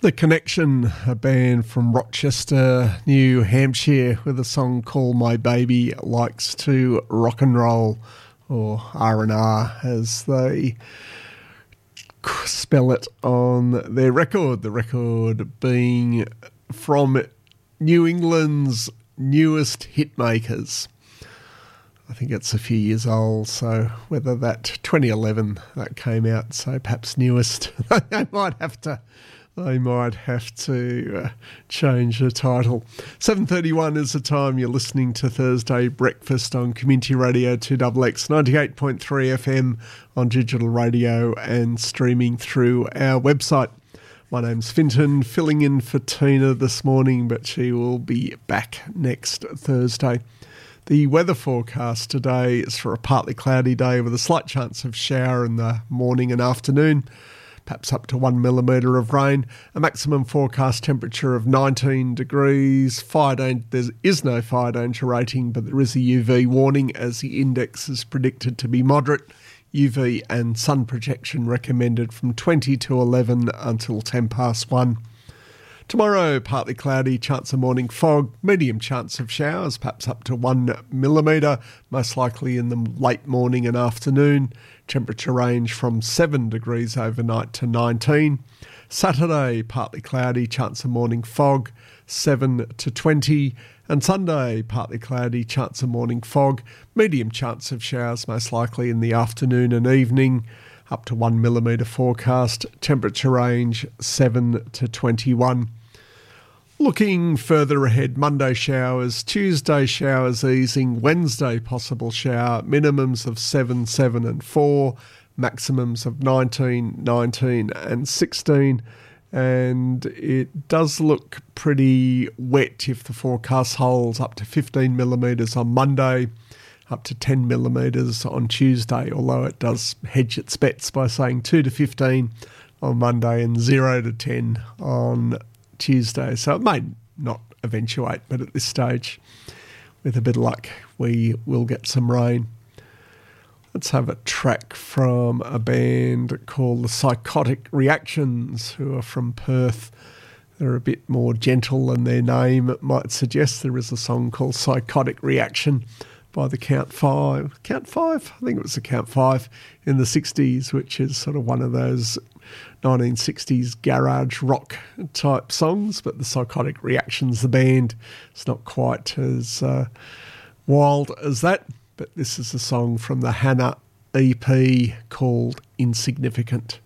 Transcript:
The Connection, a band from Rochester, New Hampshire, with a song called My Baby Likes to Rock and Roll, or R&R as they spell it on their record. The record being from New England's newest hitmakers. I think it's a few years old, so whether that 2011 that came out, so perhaps newest, they might have to change the title. 7:31 is the time. You're listening to Thursday Breakfast on Community Radio 2XX, 98.3 FM on digital radio and streaming through our website. My name's Finton, filling in for Tina this morning, but she will be back next Thursday. The weather forecast today is for a partly cloudy day with a slight chance of shower in the morning and afternoon, perhaps up to 1 millimetre of rain. A maximum forecast temperature of 19 degrees. There is no fire danger rating, but there is a UV warning as the index is predicted to be moderate. UV and sun protection recommended from 20 to 11 until 10 past 1. Tomorrow, partly cloudy, chance of morning fog, medium chance of showers, perhaps up to 1 millimetre, most likely in the late morning and afternoon. Temperature range from 7 degrees overnight to 19. Saturday, partly cloudy, chance of morning fog, 7 to 20. And Sunday, partly cloudy, chance of morning fog, medium chance of showers, most likely in the afternoon and evening. Up to 1 millimetre forecast, temperature range 7 to 21. Looking further ahead, Monday showers, Tuesday showers easing, Wednesday possible shower, minimums of 7, 7 and 4, maximums of 19, 19 and 16. And it does look pretty wet if the forecast holds, up to 15 millimetres on Monday, up to 10 millimetres on Tuesday, although it does hedge its bets by saying 2 to 15 on Monday and 0 to 10 on Tuesday. So it may not eventuate, but at this stage, with a bit of luck, we will get some rain. Let's have a track from a band called the Psychotic Reactions, who are from Perth. They're a bit more gentle than their name might suggest. There is a song called Psychotic Reaction by the Count 5. Count 5? I think it was the Count 5 in the 60s, which is sort of one of those 1960s garage rock type songs, but the Psychotic Reactions, the band, it's not quite as wild as that, but this is a song from the Hannah EP called Insignificant.